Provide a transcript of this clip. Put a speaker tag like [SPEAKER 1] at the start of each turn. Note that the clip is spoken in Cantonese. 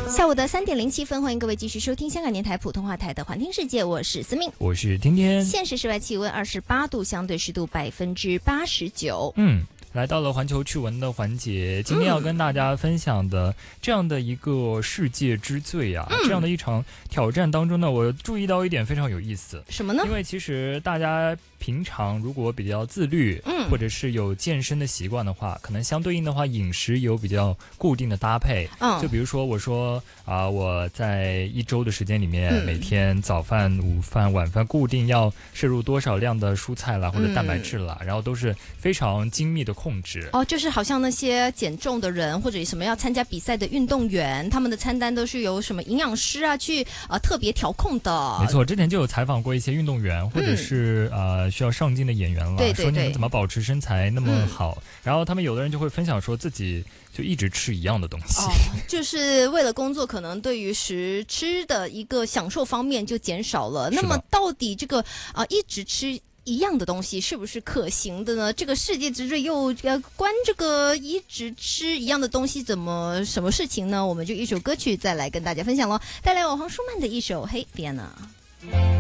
[SPEAKER 1] 下午的3:07，欢迎各位继续收听香港电台普通话台的环听世界，我是思明，
[SPEAKER 2] 我是天天。
[SPEAKER 1] 现时室外气温28度，相对湿度89%。
[SPEAKER 2] 来到了环球趣闻的环节，今天要跟大家分享的这样的一个世界之最啊，这样的一场挑战当中呢，我注意到一点非常有意思。
[SPEAKER 1] 什么呢？
[SPEAKER 2] 因为其实大家平常如果比较自律，或者是有健身的习惯的话，可能相对应的话饮食有比较固定的搭配。就比如说我说我在一周的时间里面，每天早饭、午饭、晚饭固定要摄入多少量的蔬菜啦，或者蛋白质啦，然后都是非常精密的控制。
[SPEAKER 1] 就是好像那些减重的人或者什么要参加比赛的运动员，他们的餐单都是由什么营养师啊去特别调控的。
[SPEAKER 2] 没错，之前就有采访过一些运动员，或者是需要上镜的演员了，
[SPEAKER 1] 对，
[SPEAKER 2] 说你们怎么保持身材那么好，然后他们有的人就会分享说自己就一直吃一样的东西，
[SPEAKER 1] 就是为了工作，可能对于食吃的一个享受方面就减少了。那么到底这个一直吃一样的东西是不是可行的呢？这个世界之最又关这个一直吃一样的东西什么事情呢？我们就一首歌曲再来跟大家分享咯，带来我黄舒曼的一首《Hey Vienna》。